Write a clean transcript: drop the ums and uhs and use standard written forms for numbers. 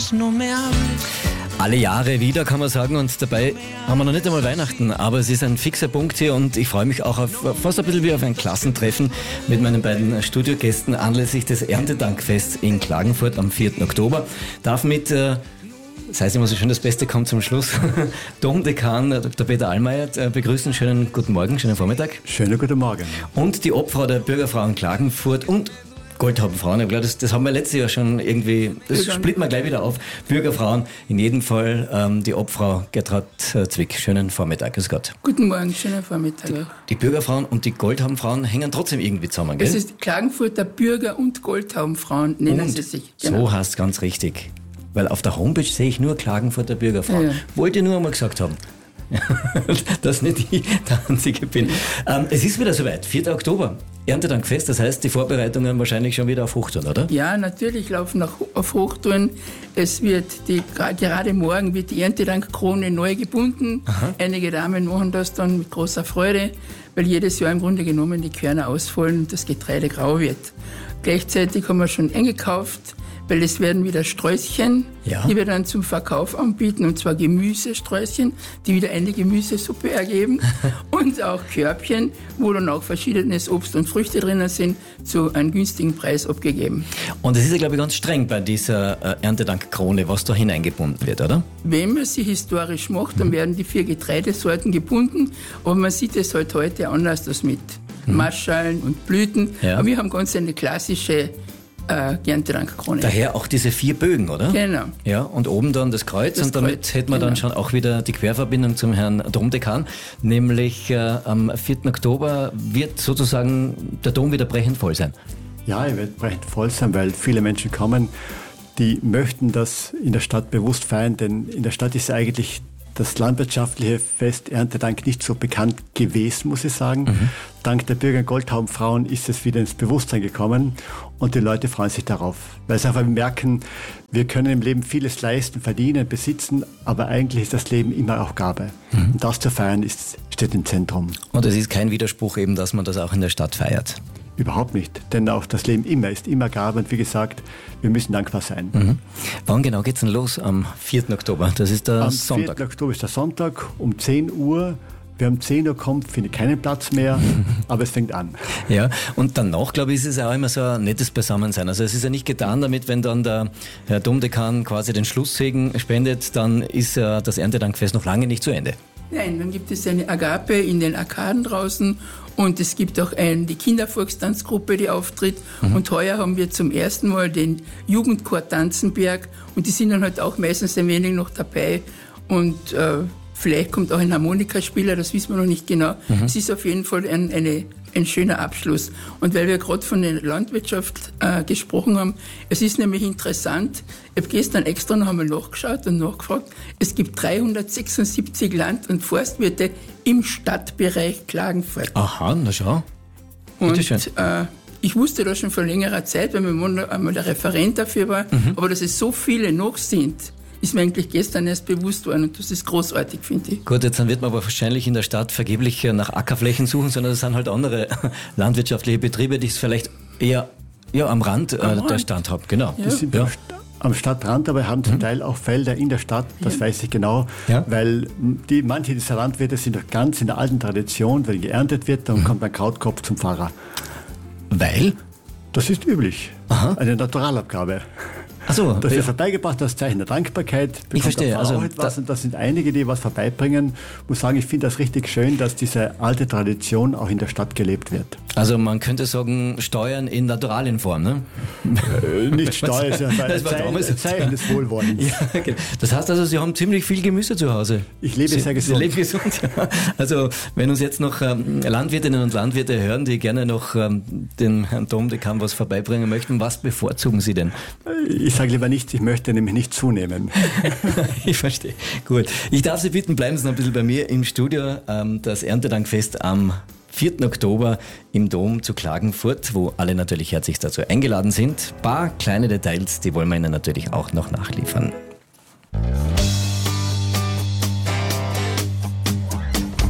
veces no me hables. Alle Jahre wieder, kann man sagen, und dabei haben wir noch nicht einmal Weihnachten, aber es ist ein fixer Punkt hier und ich freue mich auch auf fast ein bisschen wie auf ein Klassentreffen mit meinen beiden Studiogästen anlässlich des Erntedankfests in Klagenfurt am 4. Oktober. Darf mit, das heißt immer so schön, das Beste kommt zum Schluss, Domdekan Dr. Peter Allmeier begrüßen. Schönen guten Morgen, schönen Vormittag. Schönen guten Morgen. Und die Obfrau der Bürgerfrauen Klagenfurt und Goldhaubenfrauen, ich glaube, das haben wir letztes Jahr schon irgendwie, das splitten wir gleich wieder auf. Bürgerfrauen, in jedem Fall die Obfrau Gertrud Zwick. Schönen Vormittag, grüß Gott. Guten Morgen, schönen Vormittag. Die Bürgerfrauen und die Goldhaubenfrauen hängen trotzdem irgendwie zusammen, gell? Das ist Klagenfurter Bürger- und Goldhaubenfrauen, nennen sie sich. Genau. So heißt es ganz richtig. Weil auf der Homepage sehe ich nur Klagenfurter Bürgerfrauen. Ja. Wollte ich nur einmal gesagt haben. Dass nicht ich der Einzige bin. Es ist wieder soweit, 4. Oktober, Erntedankfest, das heißt, die Vorbereitungen wahrscheinlich schon wieder auf Hochtouren, oder? Ja, natürlich laufen auf Hochtouren. Es wird gerade morgen wird die Erntedankkrone neu gebunden. Aha. Einige Damen machen das dann mit großer Freude, weil jedes Jahr im Grunde genommen die Körner ausfallen und das Getreide grau wird. Gleichzeitig haben wir schon eingekauft, weil es werden wieder Sträußchen, die wir dann zum Verkauf anbieten, und zwar Gemüsesträußchen, die wieder eine Gemüsesuppe ergeben und auch Körbchen, wo dann auch verschiedenes Obst und Früchte drinnen sind, zu einem günstigen Preis abgegeben. Und es ist ja, glaube ich, ganz streng bei dieser Erntedankkrone, was da hineingebunden wird, oder? Wenn man sie historisch macht, dann werden die 4 Getreidesorten gebunden, aber man sieht es halt heute anders, das mit Marschallen und Blüten. Ja. Aber wir haben ganz eine klassische Erntedankkrone. Daher auch diese 4 Bögen, oder? Genau. Ja, und oben dann das Kreuz und damit hätten wir dann schon auch wieder die Querverbindung zum Herrn Domdekan, nämlich am 4. Oktober wird sozusagen der Dom wieder brechend voll sein. Ja, er wird brechend voll sein, weil viele Menschen kommen, die möchten das in der Stadt bewusst feiern, denn in der Stadt ist eigentlich das landwirtschaftliche Fest Erntedank nicht so bekannt gewesen, muss ich sagen. Dank der Bürger- und Goldhaubenfrauen ist es wieder ins Bewusstsein gekommen und die Leute freuen sich darauf, weil sie einfach merken, wir können im Leben vieles leisten, verdienen, besitzen, aber eigentlich ist das Leben immer auch Gabe. Und das zu feiern steht im Zentrum. Und es ist kein Widerspruch eben, dass man das auch in der Stadt feiert. Überhaupt nicht, denn auch das Leben ist immer Gabe und wie gesagt, wir müssen dankbar sein. Wann genau geht's denn los? Am 4. Oktober, das ist der Sonntag. Am 4. Oktober ist der Sonntag um 10 Uhr. Wer um 10 Uhr kommt, findet keinen Platz mehr, aber es fängt an. Ja, und danach, glaube ich, ist es auch immer so ein nettes Beisammensein. Also es ist ja nicht getan damit, wenn dann der Herr Domdekan quasi den Schlusssegen spendet, dann ist das Erntedankfest noch lange nicht zu Ende. Nein, dann gibt es eine Agape in den Arkaden draußen und es gibt auch die Kindervolkstanzgruppe, die auftritt. Und heuer haben wir zum ersten Mal den Jugendchor Tanzenberg und die sind dann halt auch meistens ein wenig noch dabei und vielleicht kommt auch ein Harmonikaspieler, das wissen wir noch nicht genau. Es ist auf jeden Fall ein schöner Abschluss. Und weil wir gerade von der Landwirtschaft gesprochen haben, es ist nämlich interessant, ich habe gestern extra noch einmal nachgeschaut und nachgefragt, es gibt 376 Land- und Forstwirte im Stadtbereich Klagenfurt. Aha, na schau. Und ich wusste das schon vor längerer Zeit, weil mein Mann einmal der Referent dafür war, aber dass es so viele noch sind, ist mir eigentlich gestern erst bewusst worden und das ist großartig, finde ich. Gut, jetzt dann wird man aber wahrscheinlich in der Stadt vergeblich nach Ackerflächen suchen, sondern das sind halt andere landwirtschaftliche Betriebe, die es vielleicht eher am Rand der Stadt haben. Genau. Ja. Die sind am Stadtrand, aber haben zum Teil auch Felder in der Stadt, das weiß ich genau, weil manche dieser Landwirte sind noch ganz in der alten Tradition, wenn geerntet wird, dann kommt ein Krautkopf zum Pfarrer. Weil? Das ist üblich, eine Naturalabgabe. So, das wird vorbeigebracht, das Zeichen der Dankbarkeit. Ich verstehe. Also etwas, und das sind einige, die was vorbeibringen. Ich muss sagen, ich finde das richtig schön, dass diese alte Tradition auch in der Stadt gelebt wird. Also man könnte sagen, Steuern in Naturalienform, ne? Nicht Steuern, sondern ein Zeichen des Wohlwollens. Ja, okay. Das heißt also, Sie haben ziemlich viel Gemüse zu Hause. Ich lebe sehr gesund. Sie leben gesund, ja. Also wenn uns jetzt noch Landwirtinnen und Landwirte hören, die gerne noch den Herrn Domdekan was vorbeibringen möchten, was bevorzugen Sie denn? Ich sage lieber nichts, ich möchte nämlich nicht zunehmen. Ich verstehe. Gut. Ich darf Sie bitten, bleiben Sie noch ein bisschen bei mir im Studio. Das Erntedankfest am 4. Oktober im Dom zu Klagenfurt, wo alle natürlich herzlich dazu eingeladen sind. Ein paar kleine Details, die wollen wir Ihnen natürlich auch noch nachliefern.